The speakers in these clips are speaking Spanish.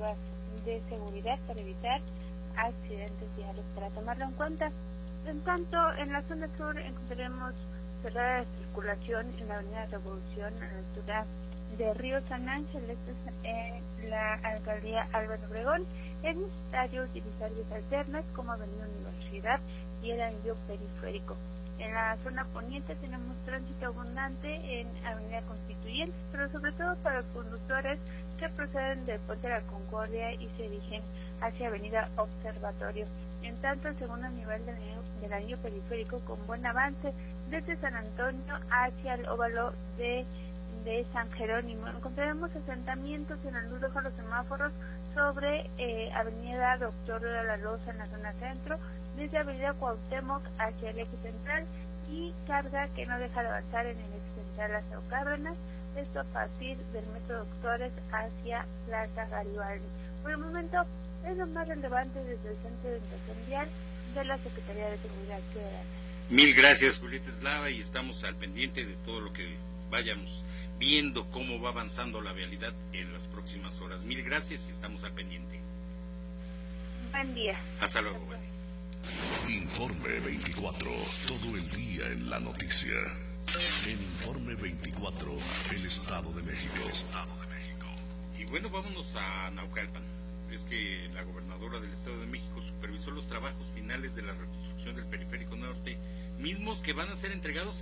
normativas de seguridad para evitar accidentes viales, para tomarlo en cuenta. En tanto, en la zona sur encontraremos cerrada la circulación en la avenida Revolución a la altura de Río San Ángel, esto es en la alcaldía Álvaro Obregón. Es necesario utilizar vías alternas como avenida Universidad y el anillo periférico. En la zona poniente tenemos tránsito abundante en avenida Constituyentes, pero sobre todo para los conductores que proceden del Puente de la Concordia y se dirigen hacia avenida Observatorio. En tanto, el segundo nivel del anillo periférico con buen avance desde San Antonio hacia el óvalo de San Jerónimo. Encontraremos asentamientos en el luz roja los semáforos sobre avenida Doctor de la Loza en la zona centro, desde avenida Cuauhtémoc hacia el eje central, y carga que no deja de avanzar en el eje central hacia Cárdenas, esto a partir del metro Doctores hacia Plaza Garibaldi. Por el momento es lo más relevante desde el Centro de Orientación Vial de la Secretaría de Seguridad Ciudadana. Mil gracias, Julieta Eslava, y estamos al pendiente de todo lo que vayamos viendo, cómo va avanzando la vialidad en las próximas horas. Mil gracias y estamos al pendiente. Buen día. Hasta luego. Buen día. Informe 24, todo el día en la noticia. En Informe 24, el Estado de México. Y bueno, vámonos a Naucalpan. Es que la gobernadora del Estado de México supervisó los trabajos finales de la reconstrucción del Periférico Norte, mismos que van a ser entregados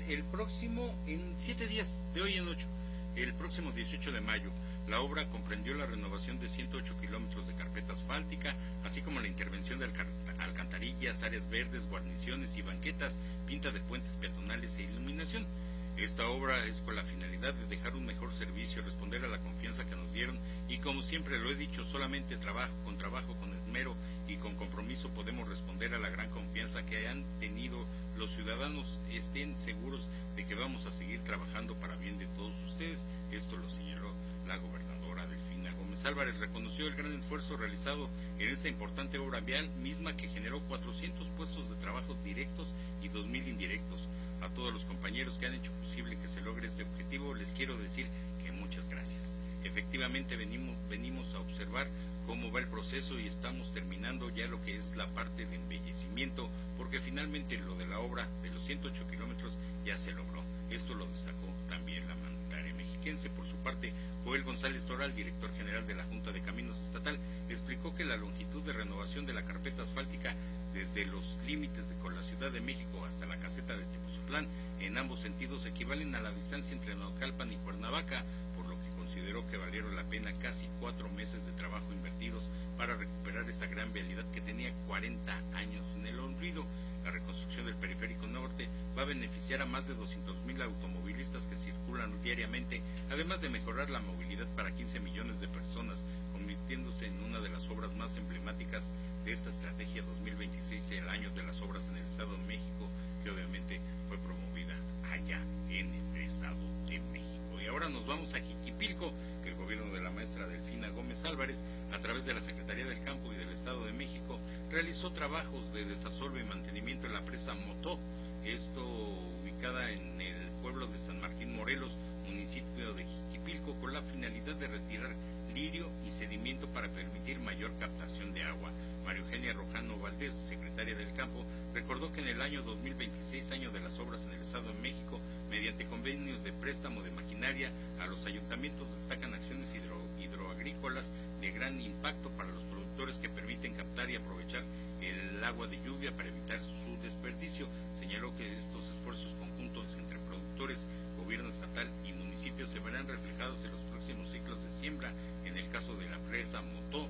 en 7 días, de hoy en 8, el próximo 18 de mayo. La obra comprendió la renovación de 108 kilómetros de carpeta asfáltica, así como la intervención de alcantarillas, áreas verdes, guarniciones y banquetas, pinta de puentes peatonales e iluminación. Esta obra es con la finalidad de dejar un mejor servicio, responder a la confianza que nos dieron, y como siempre lo he dicho, solamente con trabajo, con esmero y con compromiso podemos responder a la gran confianza que han tenido los ciudadanos. Estén seguros de que vamos a seguir trabajando para bien de todos ustedes. Esto lo señaló la gobernadora Delfina Gómez Álvarez. Reconoció el gran esfuerzo realizado en esta importante obra vial, misma que generó 400 puestos de trabajo directos y 2,000 indirectos. A todos los compañeros que han hecho posible que se logre este objetivo, les quiero decir que muchas gracias. Efectivamente venimos a observar cómo va el proceso y estamos terminando ya lo que es la parte de embellecimiento, porque finalmente lo de la obra de los 108 kilómetros ya se logró. Esto lo destacó también la mandataria mexiquense. Por su parte, Joel González Toral, director general de la Junta de Caminos Estatal, explicó que la longitud de renovación de la carpeta asfáltica desde los límites con la Ciudad de México hasta la caseta de Tepozotlán, en ambos sentidos equivalen a la distancia entre Naucalpan y Cuernavaca, por lo que consideró que valieron la pena casi 4 meses de trabajo invertidos para recuperar esta gran vialidad que tenía 40 años en el olvido. La reconstrucción del Periférico Norte va a beneficiar a más de 200,000 automovilistas que circulan diariamente, además de mejorar la movilidad para 15 millones de personas, convirtiéndose en una de las obras más emblemáticas de esta estrategia 2026, el año de las obras en el Estado de México, que obviamente fue promovida allá en el Estado de México. Y ahora nos vamos a Jiquipilco, que el gobierno de la maestra Delfina Gómez Álvarez, a través de la Secretaría del Campo y del Estado de México, realizó trabajos de desasolve y mantenimiento en la presa Motó, esto ubicada en el pueblo de San Martín Morelos, municipio de Jiquipilco, con la finalidad de retirar lirio y sedimento para permitir mayor captación de agua. María Eugenia Rojano Valdés, secretaria del Campo, recordó que en el año 2026, año de las obras en el Estado de México, mediante convenios de préstamo de maquinaria a los ayuntamientos destacan acciones hidroagrícolas de gran impacto para los productores que permiten captar y aprovechar el agua de lluvia para evitar su desperdicio. Señaló que estos esfuerzos conjuntos entre productores, gobierno estatal y municipios se verán reflejados en los próximos ciclos de siembra. En el caso de la presa Motó,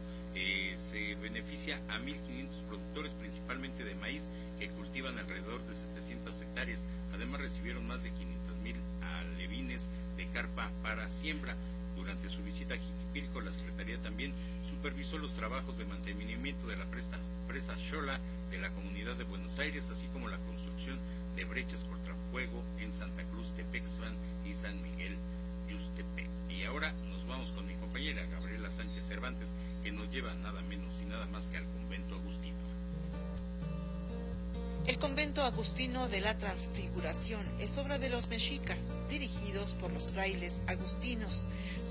se beneficia a 1,500 productores, principalmente de maíz, que cultivan alrededor de 700 hectáreas. Además recibieron más de 500,000 alevines de carpa para siembra. Durante su visita a Jiquipilco, la Secretaría también supervisó los trabajos de mantenimiento de la presa Xola de la Comunidad de Buenos Aires, así como la construcción de brechas contra fuego en Santa Cruz, Tepexpan y San Miguel, Yustepec. Y ahora nos vamos con mi compañera Gabriela Sánchez Cervantes, que nos lleva nada menos y nada más que al convento agustino. El convento agustino de la Transfiguración es obra de los mexicas, dirigidos por los frailes agustinos.